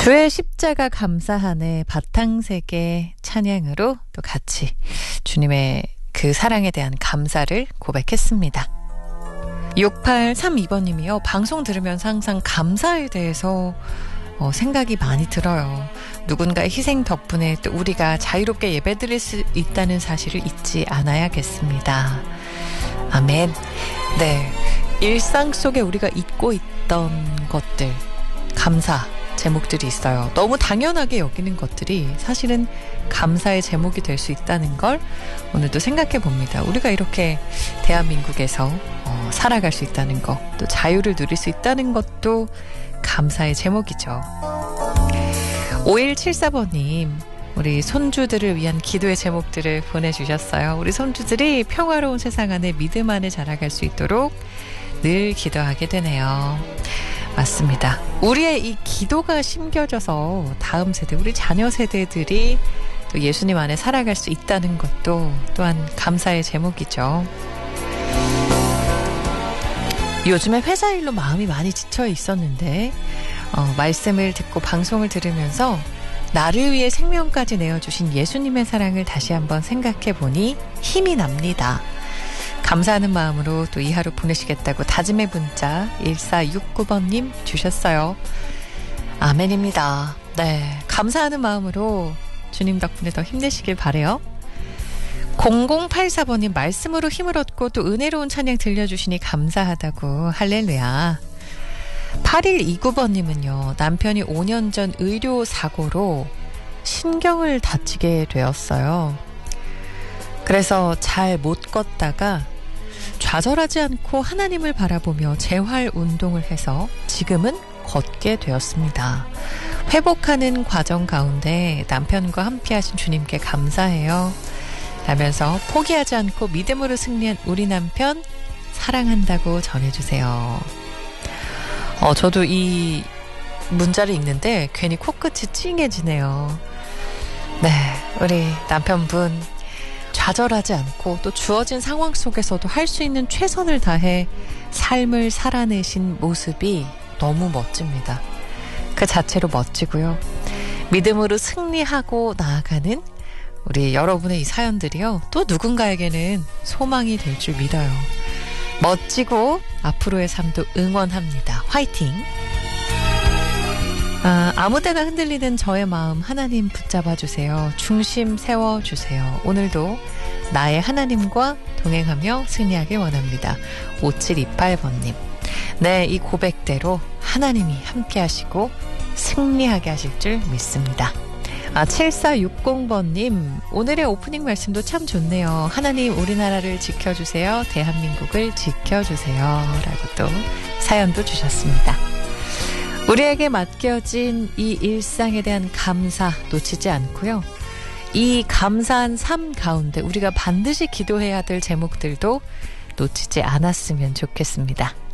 주의 십자가 감사하네 바탕세계 찬양으로 또 같이 주님의 그 사랑에 대한 감사를 고백했습니다. 6832번님이요. 방송 들으면서 항상 감사에 대해서 생각이 많이 들어요. 누군가의 희생 덕분에 또 우리가 자유롭게 예배드릴 수 있다는 사실을 잊지 않아야겠습니다. 아멘. 네, 일상 속에 우리가 잊고 있던 것들, 감사 제목들이 있어요. 너무 당연하게 여기는 것들이 사실은 감사의 제목이 될 수 있다는 걸 오늘도 생각해 봅니다. 우리가 이렇게 대한민국에서 살아갈 수 있다는 것, 또 자유를 누릴 수 있다는 것도 감사의 제목이죠. 5174번님, 우리 손주들을 위한 기도의 제목들을 보내주셨어요. 우리 손주들이 평화로운 세상 안에 믿음 안에 자라갈 수 있도록 늘 기도하게 되네요. 맞습니다. 우리의 이 기도가 심겨져서 다음 세대, 우리 자녀 세대들이 또 예수님 안에 살아갈 수 있다는 것도 또한 감사의 제목이죠. 요즘에 회사 일로 마음이 많이 지쳐 있었는데 말씀을 듣고 방송을 들으면서 나를 위해 생명까지 내어주신 예수님의 사랑을 다시 한번 생각해 보니 힘이 납니다. 감사하는 마음으로 또 이 하루 보내시겠다고 다짐의 문자 1469번님 주셨어요. 아멘입니다. 네, 감사하는 마음으로 주님 덕분에 더 힘내시길 바라요. 0084번님, 말씀으로 힘을 얻고 또 은혜로운 찬양 들려주시니 감사하다고 할렐루야. 8129번님은요. 남편이 5년 전 의료사고로 신경을 다치게 되었어요. 그래서 잘 못 걷다가 좌절하지 않고 하나님을 바라보며 재활 운동을 해서 지금은 걷게 되었습니다. 회복하는 과정 가운데 남편과 함께 하신 주님께 감사해요. 라면서 포기하지 않고 믿음으로 승리한 우리 남편 사랑한다고 전해주세요. 저도 이 문자를 읽는데 괜히 코끝이 찡해지네요. 네, 우리 남편분 좌절하지 않고 또 주어진 상황 속에서도 할 수 있는 최선을 다해 삶을 살아내신 모습이 너무 멋집니다. 그 자체로 멋지고요. 믿음으로 승리하고 나아가는 우리 여러분의 이 사연들이요. 또 누군가에게는 소망이 될 줄 믿어요. 멋지고 앞으로의 삶도 응원합니다. 화이팅! 아무 때나 흔들리는 저의 마음 하나님 붙잡아 주세요. 중심 세워주세요. 오늘도 나의 하나님과 동행하며 승리하길 원합니다. 5728번님. 네, 이 고백대로 하나님이 함께 하시고 승리하게 하실 줄 믿습니다. 7460번님, 오늘의 오프닝 말씀도 참 좋네요. 하나님 우리나라를 지켜주세요. 대한민국을 지켜주세요. 라고 또 사연도 주셨습니다. 우리에게 맡겨진 이 일상에 대한 감사 놓치지 않고요. 이 감사한 삶 가운데 우리가 반드시 기도해야 될 제목들도 놓치지 않았으면 좋겠습니다.